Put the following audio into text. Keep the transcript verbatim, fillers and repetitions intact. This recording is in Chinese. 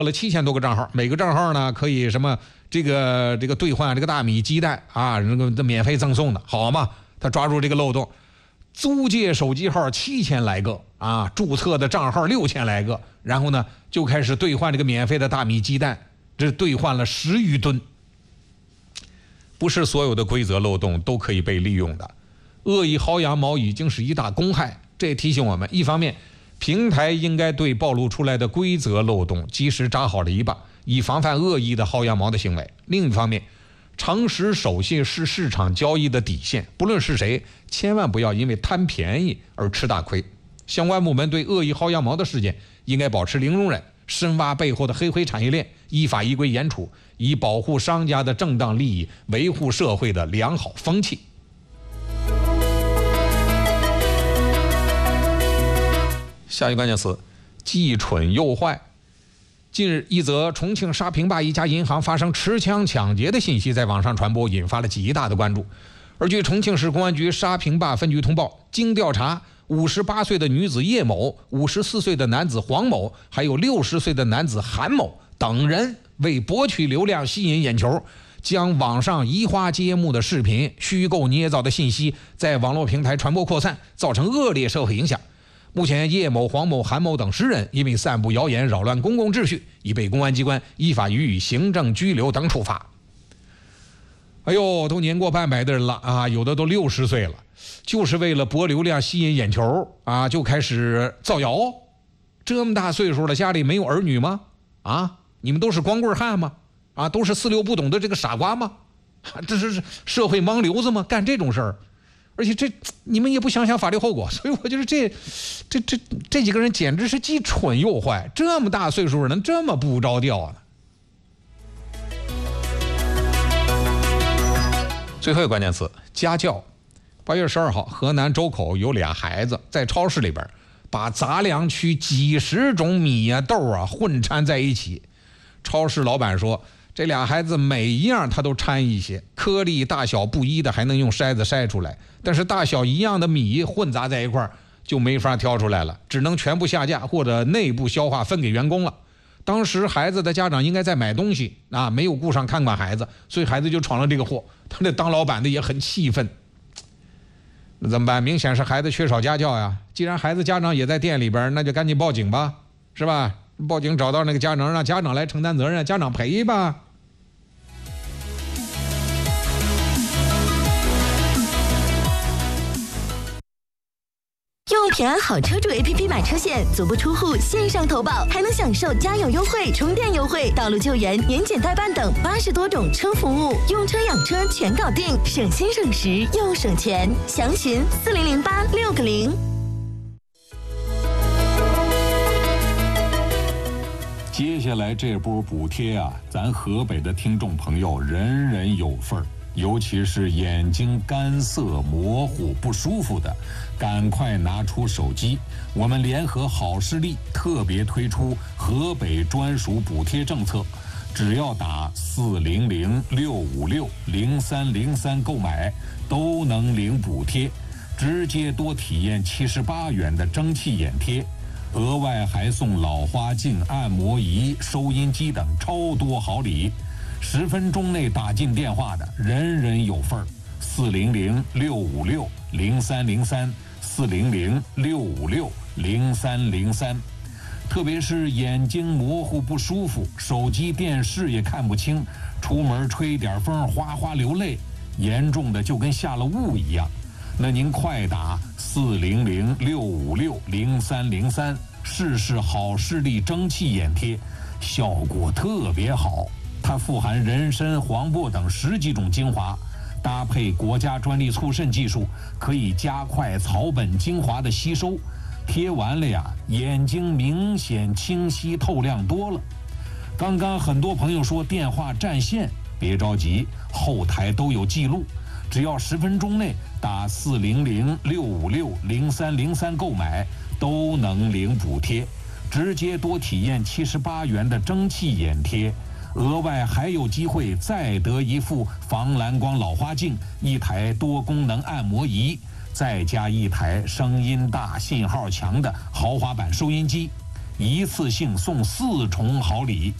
了七千多个账号，每个账号呢可以什么这个这个兑换这个大米鸡蛋啊，那个免费赠送的，好嘛？他抓住这个漏洞，租借手机号七千来个啊，注册的账号六千来个，然后呢就开始兑换这个免费的大米鸡蛋，这兑换了十余吨。不是所有的规则漏洞都可以被利用的，恶意薅羊毛已经是一大公害。这也提醒我们，一方面平台应该对暴露出来的规则漏洞及时扎好了一把，以防范恶意的薅羊毛的行为。另一方面，诚实守信是市场交易的底线，不论是谁，千万不要因为贪便宜而吃大亏。相关部门对恶意薅羊毛的事件应该保持零容忍，深挖背后的黑灰产业链，依法依规严处，以保护商家的正当利益，维护社会的良好风气。下一个关键词：既蠢又坏。近日，一则重庆沙坪坝一家银行发生持枪抢劫的信息在网上传播，引发了极大的关注。而据重庆市公安局沙坪坝分局通报，经调查，五十八岁的女子叶某、五十四岁的男子黄某，还有六十岁的男子韩某等人为博取流量、吸引眼球，将网上移花接木的视频、虚构捏造的信息在网络平台传播扩散，造成恶劣社会影响。目前，叶某、黄某、韩某等十人因为散布谣言、扰乱公共秩序，已被公安机关依法予以行政拘留等处罚。哎呦，都年过半百的人了啊，有的都六十岁了，就是为了博流量、吸引眼球啊，就开始造谣。这么大岁数了，家里没有儿女吗？啊，你们都是光棍汉吗？啊，都是四六不懂的这个傻瓜吗？啊、这是社会盲流子吗？干这种事儿？而且这你们也不想想法律后果，所以我觉得这这这这几个人简直是既蠢又坏，这么大岁数能这么不着调啊！最后一个关键词：家教。八月十二号，河南周口有俩孩子在超市里边把杂粮区几十种米啊豆啊混掺在一起。超市老板说，这俩孩子每一样他都掺一些，颗粒大小不一的还能用筛子筛出来，但是大小一样的米混杂在一块儿就没法挑出来了，只能全部下架或者内部消化分给员工了。当时孩子的家长应该在买东西啊，没有顾上看管孩子，所以孩子就闯了这个祸。他这当老板的也很气愤。那怎么办？明显是孩子缺少家教呀。既然孩子家长也在店里边，那就赶紧报警吧，是吧？报警找到那个家长，让家长来承担责任，家长赔吧。 用平安好车主 A P P 买车险，足不出户线上投保，还能享受加油优惠、充电优惠、道路救援、年检代办等八十多种车服务，用车养车全搞定，省心省时又省钱。详询四零零八六个零。 接下来这波补贴啊，咱河北的听众朋友人人有份儿。尤其是眼睛干涩、模糊、不舒服的，赶快拿出手机。我们联合好视力特别推出河北专属补贴政策，只要打四零零六五六零三零三购买，都能领补贴，直接多体验七十八元的蒸汽眼贴，额外还送老花镜、按摩仪、收音机等超多好礼。十分钟内打进电话的，人人有份儿。四零零六五六零三零三，四零零六五六零三零三。特别是眼睛模糊不舒服，手机电视也看不清，出门吹点风哗哗流泪，严重的就跟下了雾一样。那您快打四零零六五六零三零三，试试好视力蒸汽眼贴，效果特别好。它富含人参、黄柏等十几种精华，搭配国家专利促渗技术，可以加快草本精华的吸收。贴完了呀，眼睛明显清晰透亮多了。刚刚很多朋友说电话占线，别着急，后台都有记录。只要十分钟内打四零零六五六零三零三购买，都能领补贴，直接多体验七十八元的蒸汽眼贴。额外还有机会再得一副防蓝光老花镜，一台多功能按摩仪，再加一台声音大、信号强的豪华版收音机。 一次性送四重好礼。